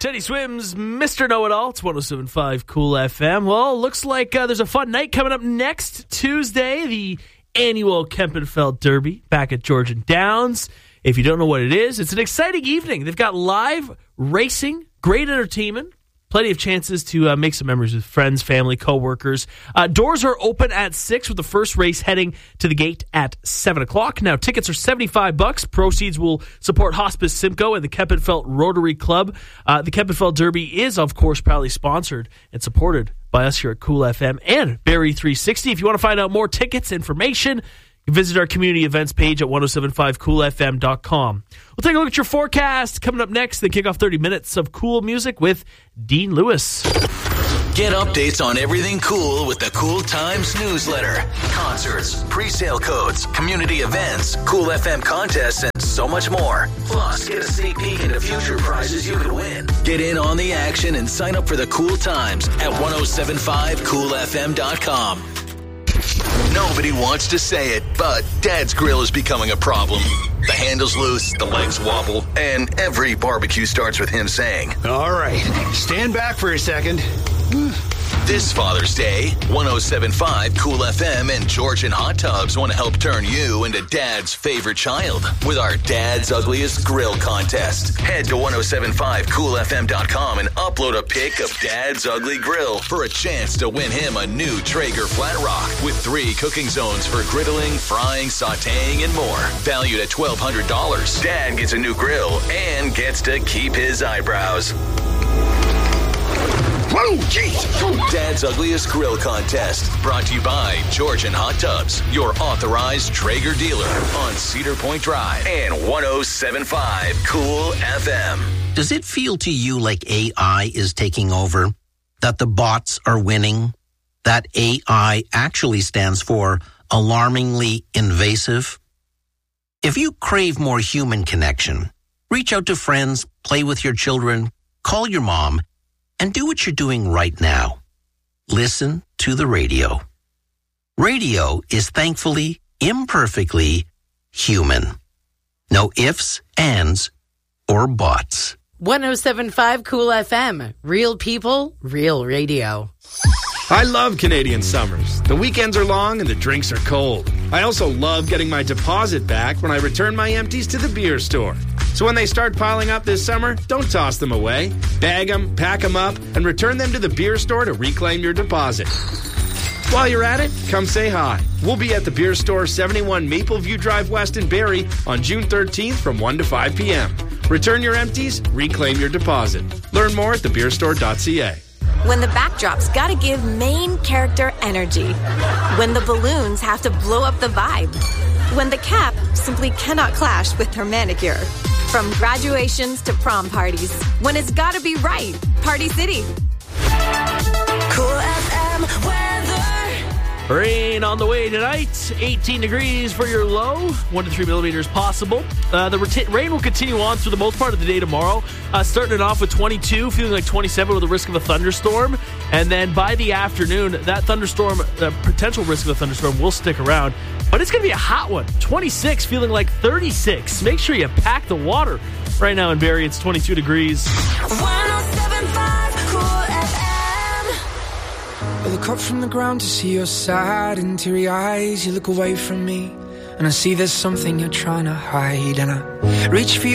Teddy Swims, Mr. Know-It-All. It's 107.5 Cool FM. Well, looks like there's a fun night coming up next Tuesday, the annual Kempenfeld Derby back at Georgian Downs. If you don't know what it is, it's an exciting evening. They've got live racing, great entertainment, plenty of chances to make some memories with friends, family, co-workers. Doors are open at 6 with the first race heading to the gate at 7 o'clock. Now, tickets are $75. Proceeds will support Hospice Simcoe and the Kempenfeld Rotary Club. The Kempenfeld Derby is, of course, proudly sponsored and supported by us here at Cool FM and Barrie 360. If you want to find out more tickets, information, visit our community events page at 1075coolfm.com. We'll take a look at your forecast coming up next, then kick off 30 minutes of cool music with Dean Lewis. Get updates on everything cool with the Cool Times newsletter. Concerts, pre-sale codes, community events, Cool FM contests, and so much more. Plus, get a sneak peek into future prizes you could win. Get in on the action and sign up for the Cool Times at 1075coolfm.com. Nobody wants to say it, but Dad's Grill is becoming a problem. The handle's loose, the legs wobble, and every barbecue starts with him saying, "All right, stand back for a second." This Father's Day, 1075 Cool FM and Georgian Hot Tubs want to help turn you into Dad's favorite child with our Dad's Ugliest Grill contest. Head to 1075coolfm.com and upload a pic of Dad's Ugly Grill for a chance to win him a new Traeger Flat Rock with 3 cooking zones for griddling, frying, sautéing, and more. Valued at $1,200. Dad gets a new grill and gets to keep his eyebrows. Whoa, jeez! Dad's Ugliest Grill Contest, brought to you by Georgian Hot Tubs, your authorized Traeger dealer on Cedar Point Drive and 1075 Cool FM. Does it feel to you like AI is taking over? That the bots are winning? That AI actually stands for alarmingly invasive? If you crave more human connection, reach out to friends, play with your children, call your mom, and do what you're doing right now. Listen to the radio. Radio is thankfully, imperfectly human. No ifs, ands, or buts. 107.5 Cool FM. Real people, real radio. I love Canadian summers. The weekends are long and the drinks are cold. I also love getting my deposit back when I return my empties to the beer store. So when they start piling up this summer, don't toss them away. Bag them, pack them up, and return them to the beer store to reclaim your deposit. While you're at it, come say hi. We'll be at the beer store 71 Mapleview Drive West in Barrie on June 13th from 1 to 5 p.m. Return your empties, reclaim your deposit. Learn more at thebeerstore.ca. When the backdrop's gotta give main character energy. When the balloons have to blow up the vibe. When the cap simply cannot clash with her manicure. From graduations to prom parties. When it's gotta be right. Party City. Cool FM weather. Rain on the way tonight. 18 degrees for your low. 1 to 3 millimeters possible. The rain will continue on through the most part of the day tomorrow. Starting it off with 22, feeling like 27 with a risk of a thunderstorm. And then by the afternoon, that thunderstorm, potential risk of a thunderstorm will stick around. But it's going to be a hot one. 26, feeling like 36. Make sure you pack the water. Right now in Barrie, it's 22 degrees. 107.5 Cool FM. I look up from the ground to see your sad and teary eyes. You look away from me, and I see there's something you're trying to hide. And I reach for your